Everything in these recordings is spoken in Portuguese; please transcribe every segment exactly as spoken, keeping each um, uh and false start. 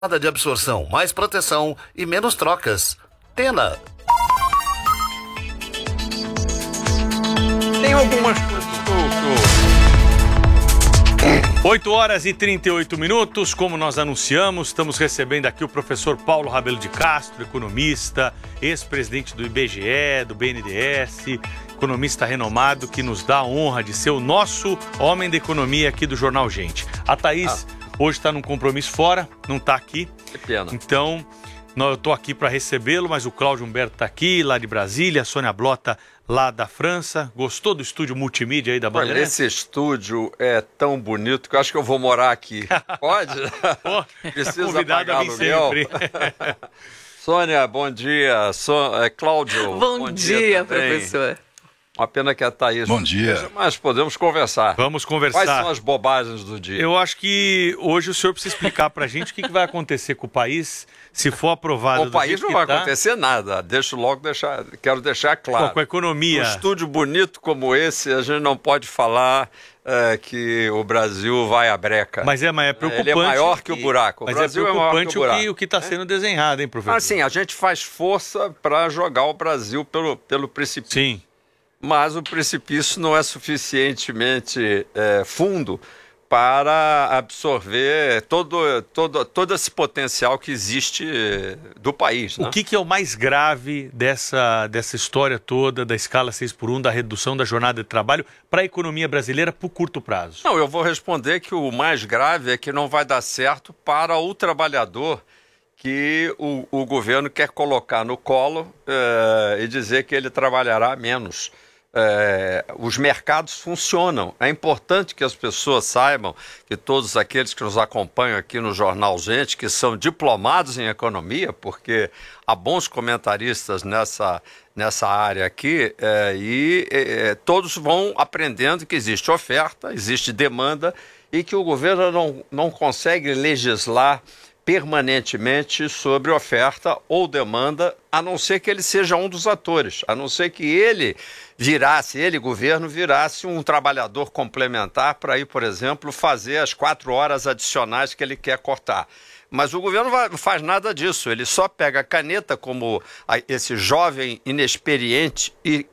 Nada de absorção, mais proteção e menos trocas. Tena. Tem algumas coisas que eu... oito horas e trinta e oito minutos, como nós anunciamos, estamos recebendo aqui o professor Paulo Rabelo de Castro, economista, ex-presidente do I B G E, do B N D E S, economista renomado que nos dá a honra de ser o nosso homem da economia aqui do Jornal Gente. A Thaís ah. hoje está num compromisso fora, não está aqui. Que pena. Então, eu estou aqui para recebê-lo, mas o Cláudio Humberto está aqui, lá de Brasília, a Sônia Blota lá da França. Gostou do estúdio multimídia aí da Bandeirantes? Olha, esse estúdio é tão bonito que eu acho que eu vou morar aqui. Pode? Pô, Precisa convidado pagar a vir aluguel. sempre. Sônia, bom dia. So... É, Cláudio, bom, bom dia, dia professor. Uma pena que a Thaís... Bom dia. Mas podemos conversar. Vamos conversar. Quais são as bobagens do dia? Eu acho que hoje o senhor precisa explicar pra gente o que, que vai acontecer com o país se for aprovado. O país não vai tá. acontecer nada. Deixo logo deixar... Quero deixar claro. Pô, com a economia. Um estúdio bonito como esse, a gente não pode falar é, que o Brasil vai à breca. Mas é, mas é preocupante. Ele é maior que o buraco. O mas Brasil é preocupante é maior que o buraco. o que está sendo desenhado, hein, professor? Assim, a gente faz força para jogar o Brasil pelo, pelo precipício. Sim. Mas o precipício não é suficientemente é, fundo para absorver todo, todo, todo esse potencial que existe do país. Né? O que, que é o mais grave dessa, dessa história toda, da escala seis por um, da redução da jornada de trabalho para a economia brasileira por curto prazo? Não, eu vou responder que o mais grave é que não vai dar certo para o trabalhador que o, o governo quer colocar no colo é, e dizer que ele trabalhará menos. É, os mercados funcionam. É importante que as pessoas saibam, que todos aqueles que nos acompanham aqui no Jornal Gente, que são diplomados em economia, porque há bons comentaristas nessa, nessa área aqui, é, e é, todos vão aprendendo que existe oferta, existe demanda e que o governo não, não consegue legislar permanentemente sobre oferta ou demanda, a não ser que ele seja um dos atores, a não ser que ele virasse, ele, governo, virasse um trabalhador complementar para ir, por exemplo, fazer as quatro horas adicionais que ele quer cortar. Mas o governo não faz nada disso, ele só pega a caneta como esse jovem inexperiente e,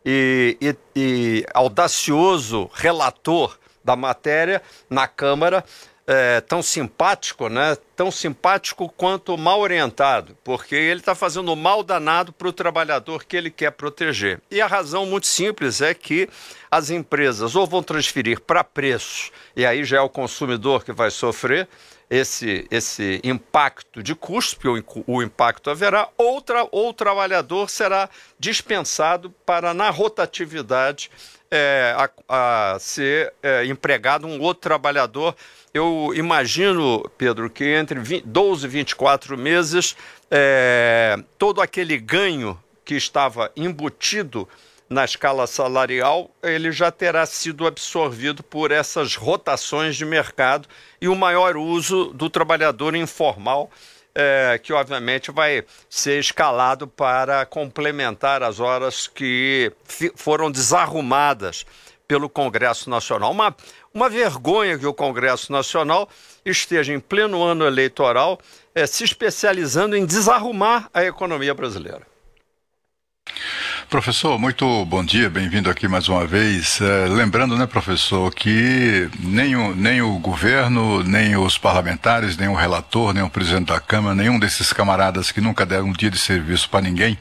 e, e, e audacioso relator da matéria na Câmara, É, tão simpático, né? Tão simpático quanto mal orientado, porque ele está fazendo mal danado para o trabalhador que ele quer proteger. E a razão muito simples é que as empresas ou vão transferir para preços, e aí já é o consumidor que vai sofrer esse, esse impacto de custo, porque o, o impacto haverá, ou, tra, ou o trabalhador será dispensado para, na rotatividade, é, a, a ser é, empregado um outro trabalhador. Eu imagino, Pedro, que entre doze e vinte e quatro meses, é, todo aquele ganho que estava embutido na escala salarial, ele já terá sido absorvido por essas rotações de mercado e o maior uso do trabalhador informal, é, que obviamente vai ser escalado para complementar as horas que foram desarrumadas pelo Congresso Nacional. Uma, uma vergonha que o Congresso Nacional esteja em pleno ano eleitoral é, se especializando em desarrumar a economia brasileira. Professor, muito bom dia, bem-vindo aqui mais uma vez. É, lembrando, né, professor, que nem o, nem o governo, nem os parlamentares, nem o relator, nem o presidente da Câmara, nenhum desses camaradas que nunca deram um dia de serviço para ninguém,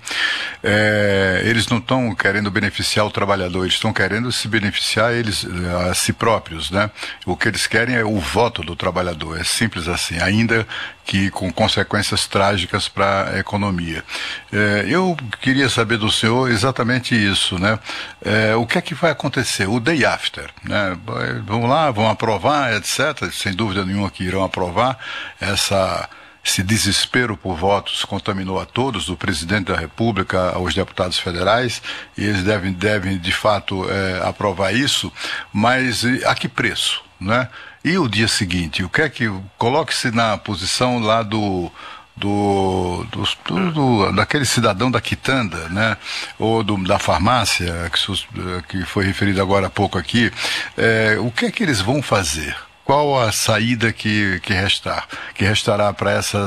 é, eles não estão querendo beneficiar o trabalhador, eles estão querendo se beneficiar eles a si próprios, né? O que eles querem é o voto do trabalhador, é simples assim, ainda que com consequências trágicas para a economia. É, eu queria saber do senhor exatamente isso, né? É, o que é que vai acontecer? O day after, né? Vamos lá, vão aprovar, etcétera. Sem dúvida nenhuma que irão aprovar. Essa, esse desespero por votos contaminou a todos, do presidente da República aos deputados federais, e eles devem, devem de fato, é, aprovar isso, mas a que preço, né? E o dia seguinte, o que é que... Coloque-se na posição lá do... Do, do, do, do, daquele cidadão da quitanda, né? Ou do, da farmácia, que, que foi referido agora há pouco aqui. É, o que é que eles vão fazer? qual a saída que, que restar, que restará para essa